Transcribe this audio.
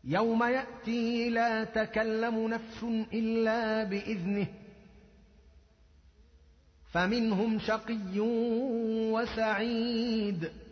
يوم يأتي لا تكلم نفس إلا بإذنه فمنهم شقي وسعيد